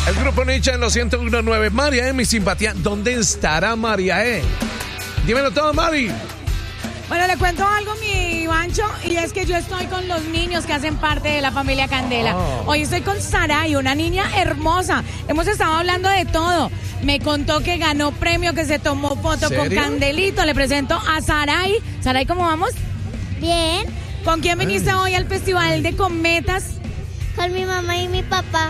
El grupo Nietzsche en los 101.9. María, mi simpatía. ¿Dónde estará María, Dímelo todo, Mari. Bueno, le cuento algo, mi Ivancho, y es que yo estoy con los niños que hacen parte de la familia Candela. Hoy estoy con Saray, una niña hermosa. Hemos estado hablando de todo. Me contó que ganó premio, que se tomó foto con Candelito. Le presento a Saray. Saray, ¿cómo vamos? Bien. ¿Con quién viniste hoy al Festival de Cometas? Con mi mamá y mi papá.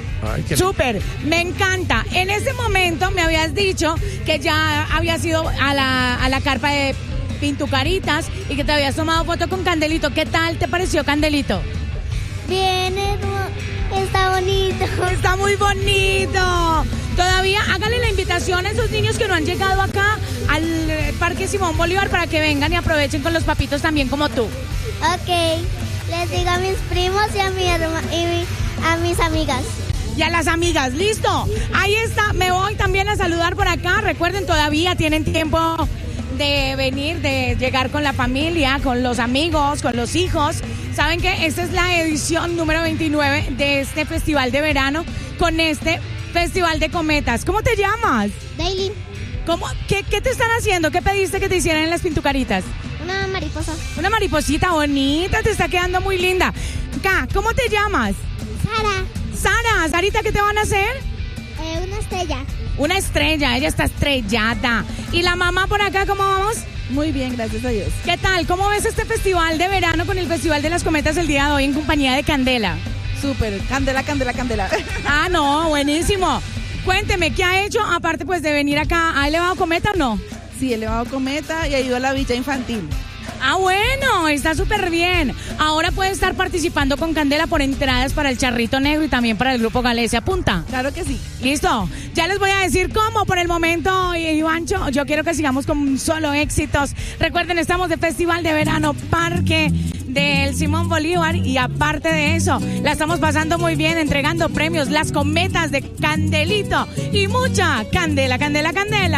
Súper, me encanta. En ese momento me habías dicho que ya habías ido a la carpa de Pintucaritas y que te habías tomado foto con Candelito. ¿Qué tal te pareció Candelito? Bien, está bonito. Está muy bonito. Todavía háganle la invitación a esos niños que no han llegado acá al Parque Simón Bolívar para que vengan y aprovechen con los papitos también como tú. Ok, les digo a mis primos y a a mis amigas. Y a las amigas, listo. Ahí está, me voy también a saludar por acá. Recuerden, todavía tienen tiempo de venir, de llegar con la familia, con los amigos, con los hijos. Saben que esta es la edición número 29 de este festival de verano con este Festival de Cometas. ¿Cómo te llamas? Daily. ¿Cómo? ¿Qué te están haciendo? ¿Qué pediste que te hicieran en las Pintucaritas? Una mariposa. Una mariposita bonita, te está quedando muy linda. ¿Cómo te llamas? Sara, Sarita, ¿qué te van a hacer? Una estrella. Una estrella, ella está estrellada. ¿Y la mamá por acá, cómo vamos? Muy bien, gracias a Dios. ¿Qué tal? ¿Cómo ves este festival de verano con el Festival de las Cometas el día de hoy en compañía de Candela? Súper, Candela. Ah, no, buenísimo. Cuénteme, ¿qué ha hecho aparte pues de venir acá? ¿Ha elevado cometa o no? Sí, he elevado cometa y ha ido a la villa infantil. Ah, bueno, está súper bien. Ahora puede estar participando con Candela por entradas para el Charrito Negro y también para el Grupo Gale. ¿Se apunta? Claro que sí. ¿Listo? Ya les voy a decir cómo por el momento, Ivancho. Yo quiero que sigamos con solo éxitos. Recuerden, estamos de Festival de Verano, Parque del Simón Bolívar, y aparte de eso, la estamos pasando muy bien entregando premios, las cometas de Candelito y mucha candela, candela, candela.